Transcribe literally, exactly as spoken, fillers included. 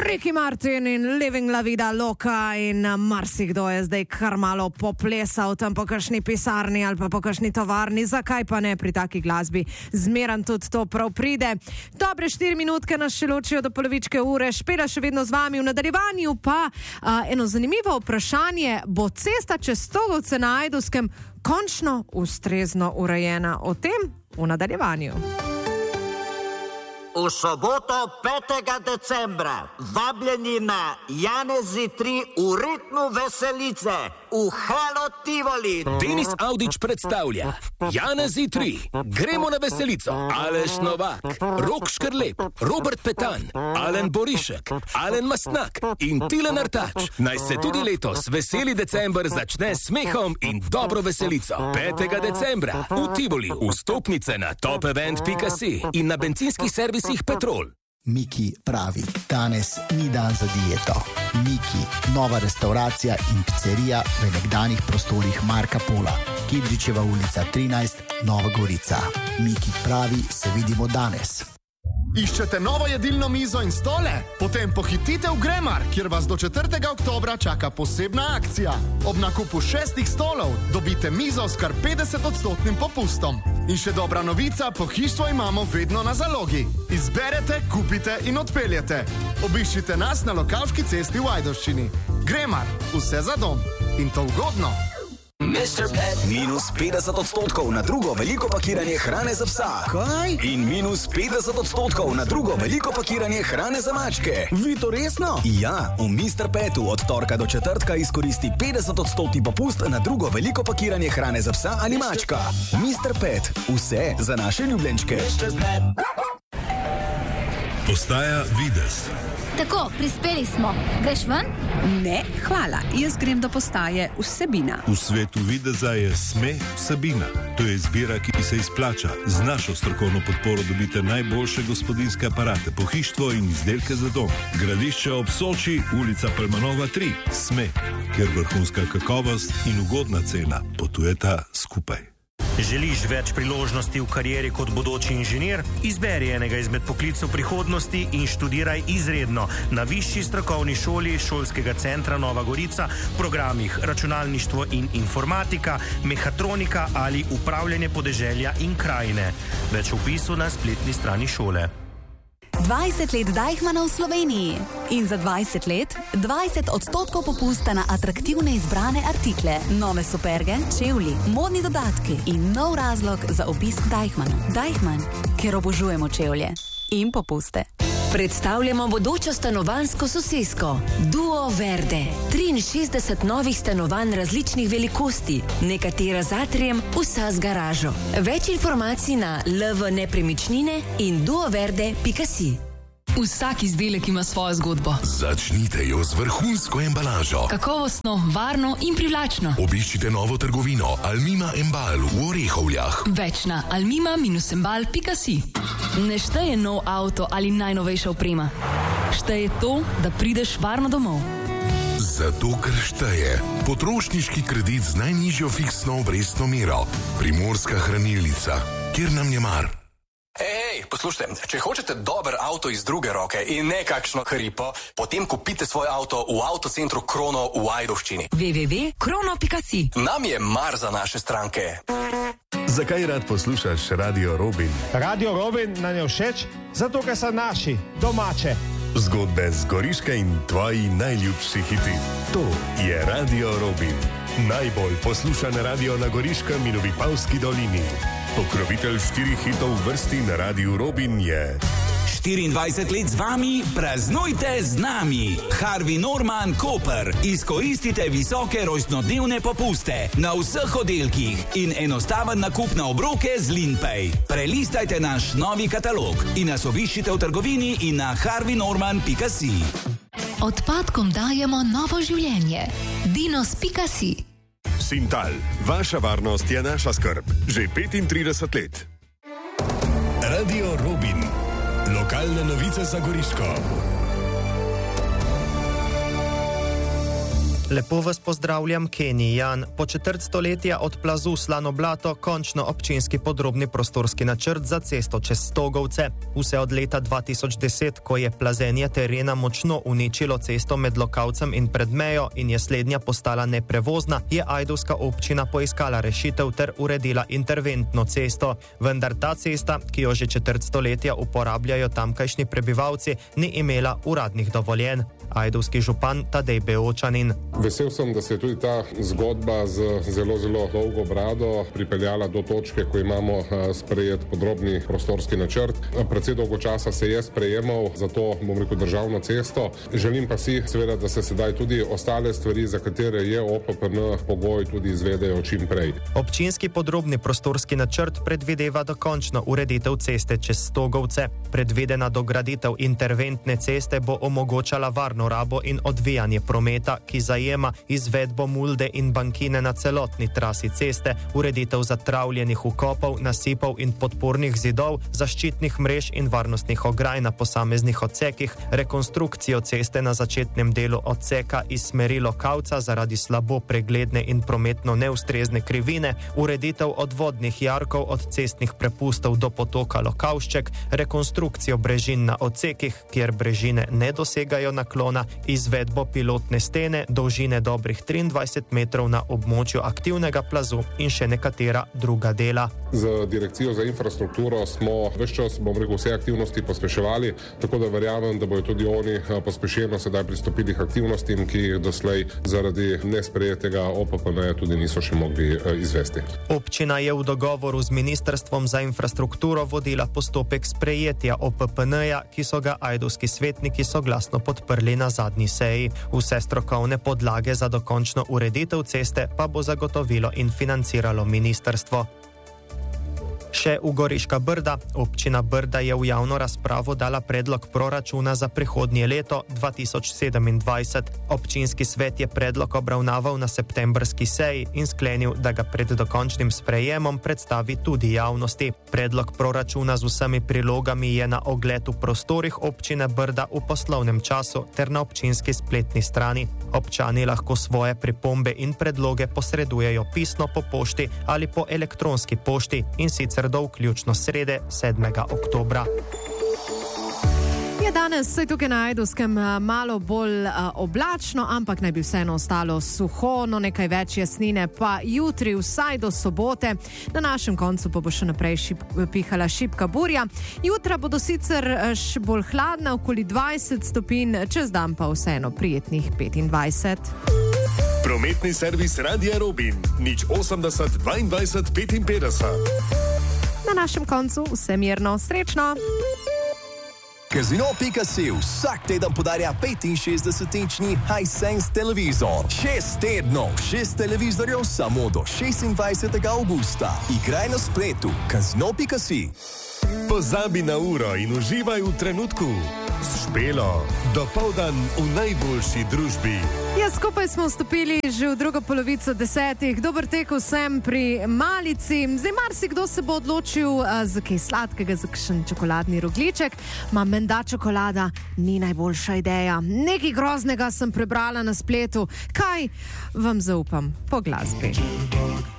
Ricky Martin in Living La Vida Loca in marsikdo je zdaj kar malo poplesal tam po kakšni pisarni ali pa po kakšni tovarni, zakaj pa ne pri taki glasbi, zmeran tudi to prav pride. Dobre štiri minutke nas še ločijo do polovičke ure, Špela še vedno z vami, v nadaljevanju pa a, eno zanimivo vprašanje, bo cesta čez Stogovce na Ajdovskem končno ustrezno urejena? O tem v nadaljevanju. V soboto petega decembra vabljeni na Janezi tri v ritmu veselice v Halo Tivoli. Denis Audić predstavlja Janezi tri. Gremo na veselico. Aleš Novak, Rok Škrlep, Robert Petan, Alen Borišek, Alen Mastnak in Tilen Artač. Naj se tudi letos veseli december začne s smehom in dobro veselico. petega decembra v Tivoli. Vstopnice na top event pika si in na bencinskih servisih Petrol. Miki pravi, danes ni dan za dieto. Miki, nova restauracija in pizzerija v nekdanjih prostorih Marka Pola. Kidričeva ulica trinajst, Nova Gorica. Miki pravi, se vidimo danes. Iščete novo jedilno mizo in stole? Potem pohitite v Gremar, kjer vas do četrtega oktobra čaka posebna akcija. Ob nakupu šestih stolov dobite mizo s kar petdeset odstotnim popustom. In še dobra novica, pohištvo imamo vedno na zalogi. Izberete, kupite in odpeljete. Obiščite nas na Lokavški cesti v Ajdovščini. Gremar, vse za dom. In to ugodno. mister Pet. Minus petdeset odstotkov na drugo veliko pakiranje hrane za psa. Kaj? In minus petdeset odstotkov na drugo veliko pakiranje hrane za mačke. Vi to resno? Ja, v mister Petu od torka do četrtka izkoristi petdeset odstotni popust na drugo veliko pakiranje hrane za psa ali mačka. mister Pet. Vse za naše ljubljenčke. Postaja Videz. Tako, prispeli smo. Greš ven? Ne, hvala. Jaz grem do postaje Vsebina. V svetu videza je Sme Vsebina. To je izbira, ki se izplača. Z našo strokovno podporo dobite najboljše gospodinjske aparate, pohištvo in izdelke za dom. Gradišče ob Soči, ulica Palmanova tri. Sme, kjer vrhunska kakovost in ugodna cena potujeta skupaj. Želiš več priložnosti v karieri kot bodoči inženir? Izberi enega izmed poklicev prihodnosti in študiraj izredno na Višji strokovni šoli Šolskega centra Nova Gorica v programih računalništvo in informatika, mehatronika ali upravljanje podeželja in krajine. Več v opisu na spletni strani šole. dvajset let Deichmanna v Sloveniji in za dvajset let dvajset odstotkov popusta na atraktivne izbrane artikle, nove superge, čevlji, modni dodatki in nov razlog za obisk Deichmanna. Deichmann, ker obožujemo čevlje in popuste. Predstavljamo bodočo stanovanjsko sosesko Duo Verde. triinšestdeset novih stanovanj različnih velikosti, nekatera z atrijem, vsa z garažo. Več informacij na l v nepremičnine in duoverde pika si. Vsak izdelek ima svojo zgodbo. Začnite jo z vrhunsko embalažo. Kakovostno, varno in privlačno. Obiščite novo trgovino Almima Embal v Orehovljah. Več na almima embal pika si. Ne šteje nov avto ali najnovejša oprema. Šteje to, da prideš varno domov. Zato, ker šteje potrošniški kredit z najnižjo fiksno obrestno mero. Primorska hranilnica, kjer nam je mar. Ej, poslušajte, če hočete dober avto iz druge roke in ne kakšno hripo, potem kupite svoj avto v avtocentru Krono v Ajdovščini. w w w pika krono pika si. Nam je mar za naše stranke. Zakaj rad poslušaš Radio Robin? Radio Robin nam je všeč, zato ker so naši, domače. Zgodbe z Goriške in tvoji najljubši hiti. To je Radio Robin. Najbolj poslušan radio na Goriškem in v Vipavski dolini. Pokrovitelj štirih hitov v vrsti na Radiu Robin je... štiriindvajset let z vami, praznujte z nami. Harvey Norman Koper. Izkoristite visoke rojstnodnevne popuste na vseh oddelkih in enostaven nakup na obroke z Linpay. Prelistajte naš novi katalog in nas obiščite v trgovini in na harvey norman pika si. Odpadkom dajemo novo življenje. dinos pika si. Sintal. Vaša varnost je naša skrb. Že petintrideset let. Radio Robin. Lokalne novice za Goriško. Lepo vas pozdravljam, Kenny Jan. Po četrt stoletja od plazu Slano Blato končno občinski podrobni prostorski načrt za cesto čez Stogovce. Vse od leta dva tisoč deset, ko je plazenje terena močno uničilo cesto med Lokavcem in Predmejo in je slednja postala neprevozna, je ajdovska občina poiskala rešitev ter uredila interventno cesto. Vendar ta cesta, ki jo že četrt stoletja uporabljajo tamkajšnji prebivalci, ni imela uradnih dovoljenj. Ajdovski župan Tadej Beočanin. Vesel sem, da se je tudi ta zgodba z zelo, zelo dolgo brado pripeljala do točke, ko imamo sprejet podrobni prostorski načrt. Predvsej dolgo časa se je sprejemal za to, bom rekel, državno cesto. Želim pa si, seveda, da se sedaj tudi ostale stvari, za katere je O P P N pogoj, tudi izvedejo čim prej. Občinski podrobni prostorski načrt predvideva dokončno ureditev ceste čez Stogovce. Predvidena dograditev interventne ceste bo omogočala varno rabo in odvijanje prometa, ki zajema izvedbo mulde in bankine na celotni trasi ceste, ureditev zatravljenih vkopov, nasipov in podpornih zidov, zaščitnih mrež in varnostnih ograj na posameznih odsekih, rekonstrukcijo ceste na začetnem delu odseka iz smeri Lokavca zaradi slabo pregledne in prometno neustrezne krivine, ureditev odvodnih jarkov od cestnih prepustov do potoka Lokavšček, rekonstrukcijo brežin na odsekih, kjer brežine ne dosegajo naklona, izvedbo pilotne stene dolžine dobrih triindvajset metrov na območju aktivnega plazu in še nekatera druga dela. Z Direkcijo za infrastrukturo smo ves čas, bom rekel, vse aktivnosti pospeševali, tako da verjamem, da bojo tudi oni pospešeno sedaj pristopili k aktivnostim, ki jih doslej zaradi nesprejetega O P P N tudi niso še mogli izvesti. Občina je v dogovoru z Ministrstvom za infrastrukturo vodila postopek sprejetja O P P N-ja, ki so ga ajdovski svetniki soglasno podprli na zadnji seji. Vse strokovne podlage za dokončno ureditev ceste pa bo zagotovilo in financiralo ministrstvo. Še v Goriška Brda. Občina Brda je v javno razpravo dala predlog proračuna za prihodnje leto dva tisoč sedemindvajset. Občinski svet je predlog obravnaval na septembrski seji in sklenil, da ga pred dokončnim sprejemom predstavi tudi javnosti. Predlog proračuna z vsemi prilogami je na ogled v prostorih občine Brda v poslovnem času ter na občinski spletni strani. Občani lahko svoje pripombe in predloge posredujejo pisno po pošti ali po elektronski pošti in sicer do vključno srede sedmega oktobra. Je danes vsaj tukaj na Ajdovskem malo bolj uh, oblačno, ampak naj bi vseeno ostalo suho, no nekaj več jasnine pa jutri vsaj do sobote. Na našem koncu pa bo še naprej šip, pihala šipka burja. Jutra bodo sicer še bolj hladna, okoli dvajset stopinj, čez dan pa vseeno prijetnih petindvajset. Prometni servis Radia Robin, nič osemdeset dvaindvajset petinpetdeset. Na našem koncu vse mirno, srečno! Casino pika si vsak teden podarja petinšestdesetinčni Hisense televizor. Šest tednov, šest televizorjev samo do šestindvajsetega avgusta. Igraj na spletu, casino pika si. Pozabi na uro in uživaj v trenutku. S Špelo, dopoldan v najboljši družbi. Ja, skupaj smo vstopili že v drugo polovico desetih. Dober tek vsem pri malici. Zdaj marsikdo se bo odločil uh, za kaj sladkega, za kakšen čokoladni rogljiček. Ma menda čokolada ni najboljša ideja. Nekaj groznega sem prebrala na spletu. Kaj vam zaupam po glasbi?